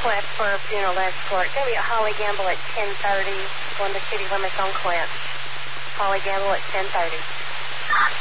Clint for a funeral escort. It's going to be at Holly Gamble at 10:30. One of the city limits on Clint. Holly Gamble at 10:30.